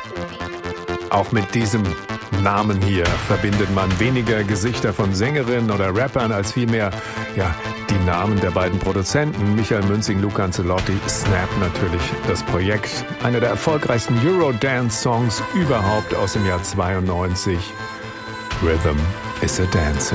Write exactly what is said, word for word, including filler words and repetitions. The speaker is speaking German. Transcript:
Auch mit diesem Namen hier verbindet man weniger Gesichter von Sängerinnen oder Rappern als vielmehr ja, die Namen der beiden Produzenten. Michael Münzing, Luca Ancelotti, Snap natürlich das Projekt. Einer der erfolgreichsten Eurodance-Songs überhaupt aus dem Jahr zweiundneunzig. Rhythm is a Dancer.